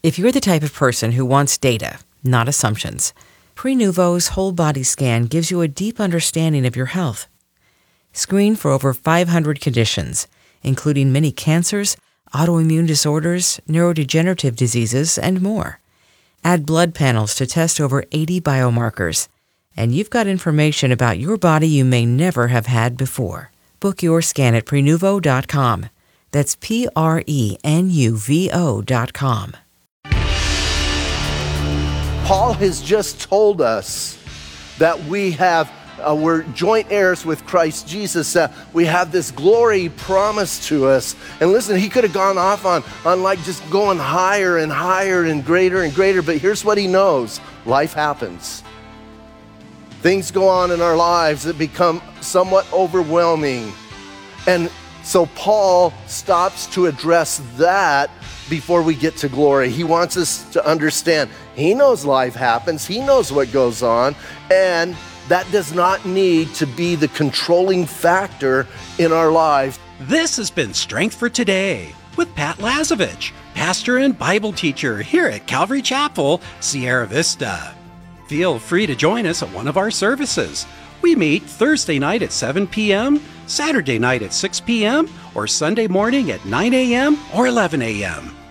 If you're the type of person who wants data, not assumptions, Prenuvo's whole body scan gives you a deep understanding of your health. Screen for over 500 conditions, including many cancers, autoimmune disorders, neurodegenerative diseases, and more. Add blood panels to test over 80 biomarkers, and you've got information about your body you may never have had before. Book your scan at Prenuvo.com. That's Prenuvo.com. Paul has just told us that we're joint heirs with Christ Jesus. We have this glory promised to us. And listen, he could have gone off on like just going higher and higher and greater. But here's what he knows. Life happens. Things go on in our lives that become somewhat overwhelming. And so Paul stops to address that before we get to glory. He wants us to understand he knows life happens. He knows what goes on. And that does not need to be the controlling factor in our lives. This has been Strength for Today with Pat Lazovich, pastor and Bible teacher here at Calvary Chapel, Sierra Vista. Feel free to join us at one of our services. We meet Thursday night at 7 p.m., Saturday night at 6 p.m., or Sunday morning at 9 a.m. or 11 a.m.